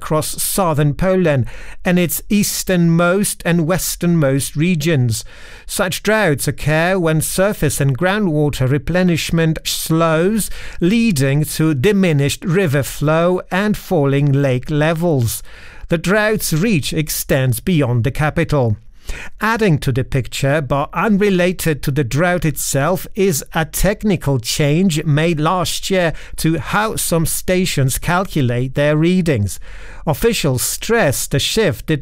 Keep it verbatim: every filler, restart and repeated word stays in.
across southern Poland and its easternmost and westernmost regions. Such droughts occur when surface and groundwater replenishment slows, leading to diminished river flow and falling lake levels. The drought's reach extends beyond the capital. Adding to the picture, but unrelated to the drought itself, is a technical change made last year to how some stations calculate their readings. Officials stress the shift did